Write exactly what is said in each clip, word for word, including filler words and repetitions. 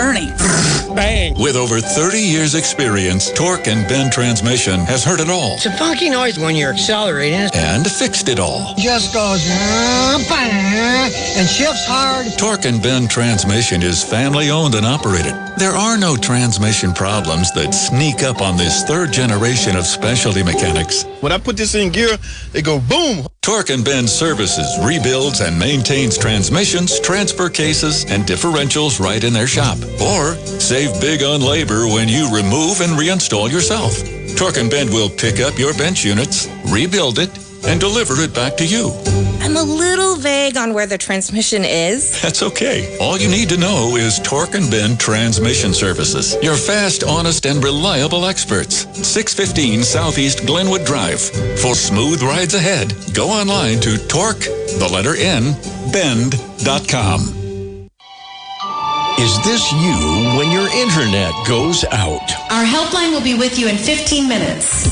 burning. Bang. With over thirty years experience, Torque and Bend Transmission has heard it all. It's a funky noise when you're accelerating. And fixed it all. Just goes and shifts hard. Torque and Bend Transmission is family owned and operated. There are no transmission problems that sneak up on this third generation of specialty mechanics. When I put this in gear, they go boom. Torque and Bend services, rebuilds, and maintains transmissions, transfer cases, and differentials right in their shop. Or save big on labor when you remove and reinstall yourself. Torque and Bend will pick up your bench units, rebuild it, and deliver it back to you. I'm a little vague on where the transmission is. That's okay. All you need to know is Torque and Bend Transmission Services. Your fast, honest, and reliable experts. six fifteen Southeast Glenwood Drive. For smooth rides ahead, go online to Torque, the letter N, bend dot com. Is this you when your internet goes out? Our helpline will be with you in fifteen minutes.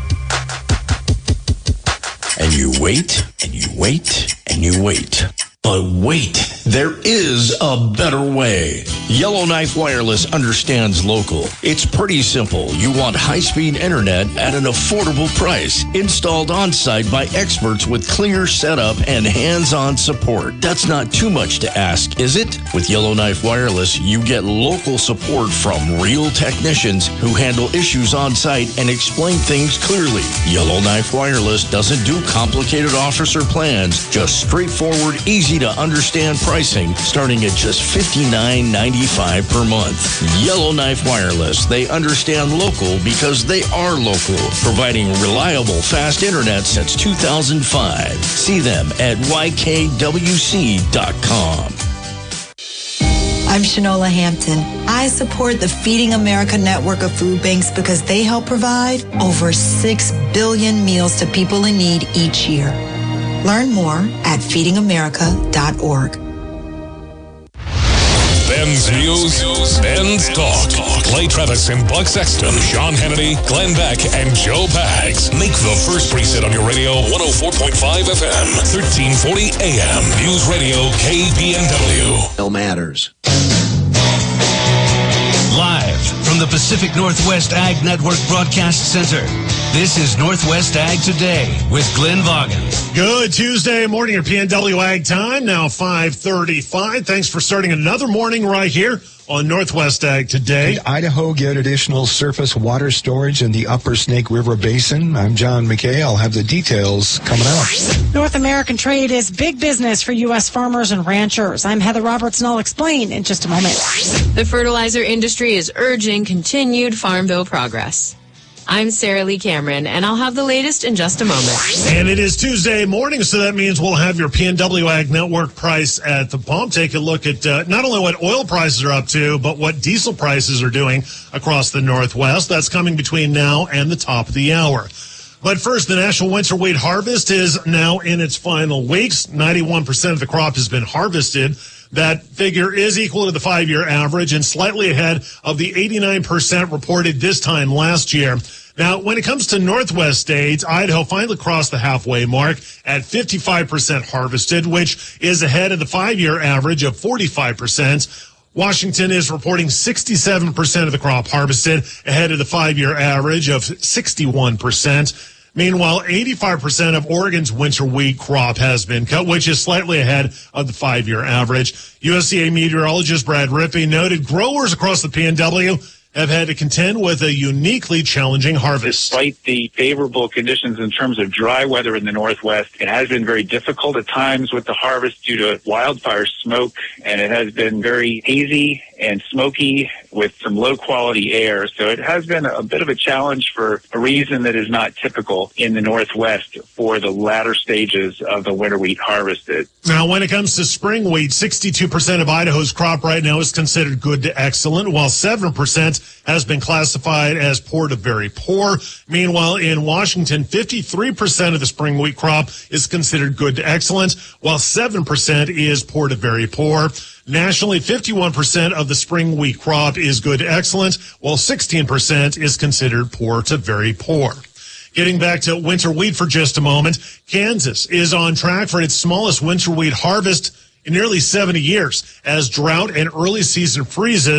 And you wait, and you wait, and you wait. But wait, there is a better way. Yellowknife Wireless understands local. It's pretty simple. You want high-speed internet at an affordable price, installed on-site by experts with clear setup and hands-on support. That's not too much to ask, is it? With Yellowknife Wireless, you get local support from real technicians who handle issues on-site and explain things clearly. Yellowknife Wireless doesn't do complicated offers or plans, just straightforward, easy to understand pricing starting at just fifty-nine ninety-five per month. Yellowknife Wireless. They understand local because they are local, providing reliable, fast internet since two thousand five. See them at y k w c dot com. I'm Shanola Hampton. I support the Feeding America network of food banks because they help provide over six billion meals to people in need each year. Learn more at feeding america dot org. Ben's News, Ben's Talk. Clay Travis and Buck Sexton, Sean Hannity, Glenn Beck, and Joe Pags make the first preset on your radio one oh four point five F M, thirteen forty A M. News Radio K B N W. No matters. Live from the Pacific Northwest Ag Network Broadcast Center, this is Northwest Ag Today with Glenn Vaughan. Good Tuesday morning at P N W Ag Time, now five thirty-five. Thanks for starting another morning right here on Northwest Ag Today. Did Idaho get additional surface water storage in the Upper Snake River Basin? I'm John McKay. I'll have the details coming up. North American trade is big business for U S farmers and ranchers. I'm Heather Roberts, and I'll explain in just a moment. The fertilizer industry is urging continued Farm Bill progress. I'm Sarah Lee Cameron, and I'll have the latest in just a moment. And it is Tuesday morning, so that means we'll have your P N W Ag Network price at the pump. Take a look at uh, not only what oil prices are up to, but what diesel prices are doing across the Northwest. That's coming between now and the top of the hour. But first, the National Winter Wheat Harvest is now in its final weeks. ninety-one percent of the crop has been harvested. That figure is equal to the five-year average and slightly ahead of the eighty-nine percent reported this time last year. Now, when it comes to Northwest states, Idaho finally crossed the halfway mark at fifty-five percent harvested, which is ahead of the five-year average of forty-five percent. Washington is reporting sixty-seven percent of the crop harvested, ahead of the five-year average of sixty-one percent. Meanwhile, eighty-five percent of Oregon's winter wheat crop has been cut, which is slightly ahead of the five-year average. U S D A meteorologist Brad Rippey noted growers across the P N W have had to contend with a uniquely challenging harvest. Despite the favorable conditions in terms of dry weather in the Northwest, it has been very difficult at times with the harvest due to wildfire smoke, and it has been very hazy and smoky with some low-quality air. So it has been a bit of a challenge for a reason that is not typical in the Northwest for the latter stages of the winter wheat harvested. Now, when it comes to spring wheat, sixty-two percent of Idaho's crop right now is considered good to excellent, while seven percent has been classified as poor to very poor. Meanwhile, in Washington, fifty-three percent of the spring wheat crop is considered good to excellent, while seven percent is poor to very poor. Nationally, fifty-one percent of the spring wheat crop is good to excellent, while sixteen percent is considered poor to very poor. Getting back to winter wheat for just a moment, Kansas is on track for its smallest winter wheat harvest in nearly seventy years as drought and early season freezes